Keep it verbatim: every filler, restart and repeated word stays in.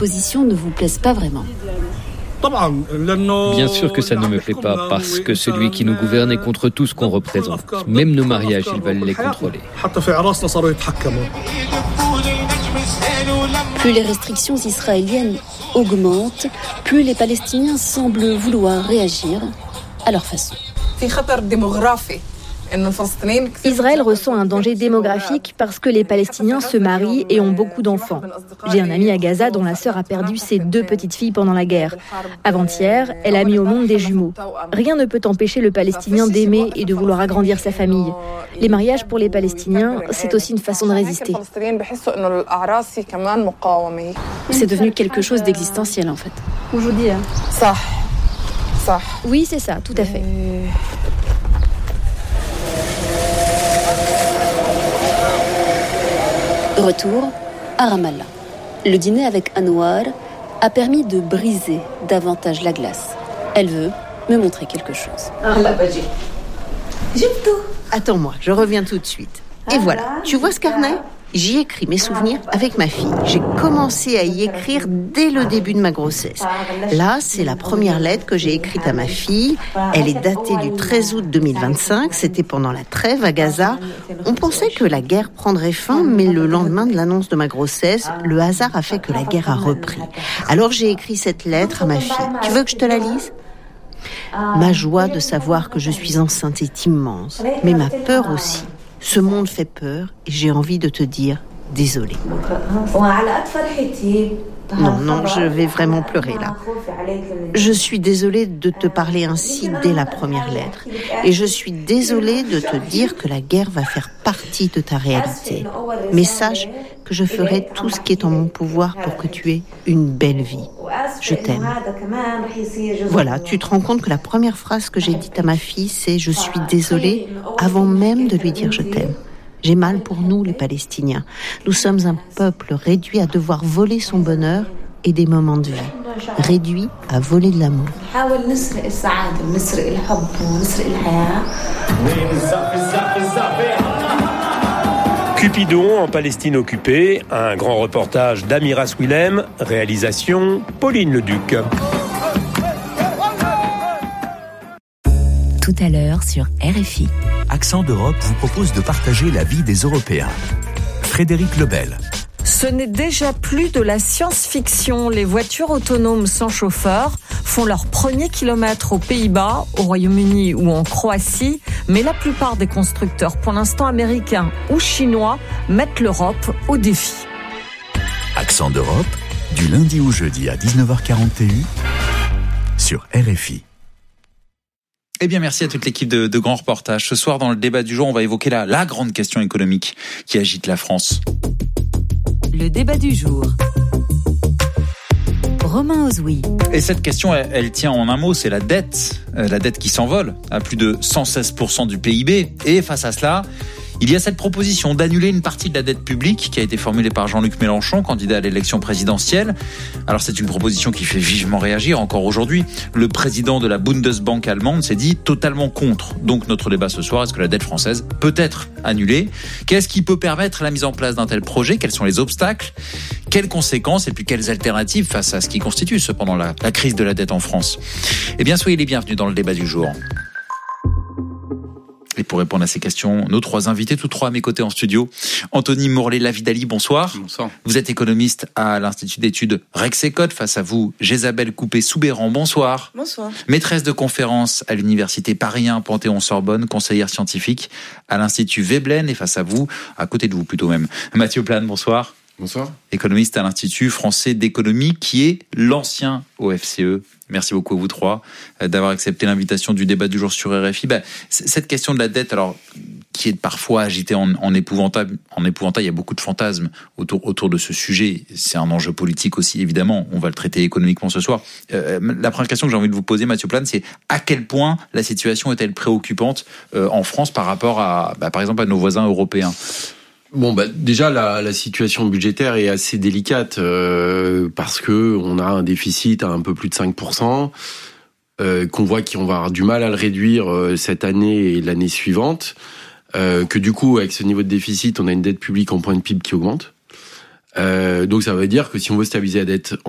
dispositions ne vous plaisent pas vraiment. Bien sûr que ça ne me plaît pas, parce que celui qui nous gouverne est contre tout ce qu'on représente. Même nos mariages, ils veulent les contrôler. Plus les restrictions israéliennes augmentent, plus les Palestiniens semblent vouloir réagir à leur façon. Israël ressent un danger démographique parce que les Palestiniens se marient et ont beaucoup d'enfants. J'ai un ami à Gaza dont la sœur a perdu ses deux petites filles pendant la guerre. Avant-hier, elle a mis au monde des jumeaux. Rien ne peut empêcher le Palestinien d'aimer et de vouloir agrandir sa famille. Les mariages pour les Palestiniens, c'est aussi une façon de résister. C'est devenu quelque chose d'existentiel en fait. Ça. Ça. Oui, c'est ça, tout à fait. Retour à Ramallah. Le dîner avec Anouar a permis de briser davantage la glace. Elle veut me montrer quelque chose. Attends-moi, je reviens tout de suite. Et voilà, tu vois ce carnet ? J'y écris mes souvenirs avec ma fille. J'ai commencé à y écrire dès le début de ma grossesse. Là, c'est la première lettre que j'ai écrite à ma fille. Elle est datée du treize août deux mille vingt-cinq. C'était pendant la trêve à Gaza. On pensait que la guerre prendrait fin, mais le lendemain de l'annonce de ma grossesse, le hasard a fait que la guerre a repris. Alors j'ai écrit cette lettre à ma fille. Tu veux que je te la lise ? Ma joie de savoir que je suis enceinte est immense, mais ma peur aussi. Ce monde fait peur et j'ai envie de te dire désolé. Non, non, je vais vraiment pleurer là. Je suis désolée de te parler ainsi dès la première lettre. Et je suis désolée de te dire que la guerre va faire partie de ta réalité. Mais sache que je ferai tout ce qui est en mon pouvoir pour que tu aies une belle vie. Je t'aime. Voilà, tu te rends compte que la première phrase que j'ai dite à ma fille, c'est « je suis désolée » avant même de lui dire « je t'aime ». J'ai mal pour nous, les Palestiniens. Nous sommes un peuple réduit à devoir voler son bonheur et des moments de vie. Réduit à voler de l'amour. Cupidon en Palestine occupée, un grand reportage d'Amiras Willem, réalisation Pauline Leduc. Tout à l'heure sur R F I. Accent d'Europe vous propose de partager la vie des Européens. Frédéric Lebel. Ce n'est déjà plus de la science-fiction. Les voitures autonomes sans chauffeur font leur premier kilomètre aux Pays-Bas, au Royaume-Uni ou en Croatie. Mais la plupart des constructeurs, pour l'instant américains ou chinois, mettent l'Europe au défi. Accent d'Europe, du lundi au jeudi à dix-neuf heures quarante et un sur R F I. Eh bien, merci à toute l'équipe de, de Grands Reportages. Ce soir, dans le débat du jour, on va évoquer la, la grande question économique qui agite la France. Le débat du jour. Romain Ozoui. Et cette question, elle, elle tient en un mot, c'est la dette. Euh, la dette qui s'envole à plus de cent seize pour cent du P I B. Et face à cela, il y a cette proposition d'annuler une partie de la dette publique qui a été formulée par Jean-Luc Mélenchon, candidat à l'élection présidentielle. Alors c'est une proposition qui fait vivement réagir encore aujourd'hui. Le président de la Bundesbank allemande s'est dit totalement contre. Donc notre débat ce soir, est-ce que la dette française peut être annulée ? Qu'est-ce qui peut permettre la mise en place d'un tel projet ? Quels sont les obstacles ? Quelles conséquences et puis quelles alternatives face à ce qui constitue cependant la, la crise de la dette en France ? Eh bien soyez les bienvenus dans le débat du jour. Et pour répondre à ces questions, nos trois invités, tous trois à mes côtés en studio. Anthony Morlet-Lavidali, bonsoir. Bonsoir. Vous êtes économiste à l'Institut d'études Rexecode. Face à vous, Jésabelle Coupé-Soubéran, bonsoir. Bonsoir. Maîtresse de conférences à l'Université Paris un Panthéon-Sorbonne, conseillère scientifique à l'Institut Veblen. Et face à vous, à côté de vous plutôt même, Mathieu Plane, bonsoir. Bonsoir. Économiste à l'Institut français d'économie, qui est l'ancien O F C E. Merci beaucoup à vous trois d'avoir accepté l'invitation du débat du jour sur R F I. Bah, cette question de la dette, alors qui est parfois agitée en, en épouvantail, en épouvantail, il y a beaucoup de fantasmes autour, autour de ce sujet. C'est un enjeu politique aussi, évidemment. On va le traiter économiquement ce soir. Euh, la première question que j'ai envie de vous poser, Mathieu Plane, c'est à quel point la situation est-elle préoccupante euh, en France par rapport à, bah, par exemple, à nos voisins européens ? Bon, bah déjà la, la situation budgétaire est assez délicate euh, parce que on a un déficit à un peu plus de cinq pour cent, euh, qu'on voit qu'on va avoir du mal à le réduire euh, cette année et l'année suivante, euh, que du coup avec ce niveau de déficit, on a une dette publique en point de P I B qui augmente. Euh, donc ça veut dire que si on veut stabiliser la dette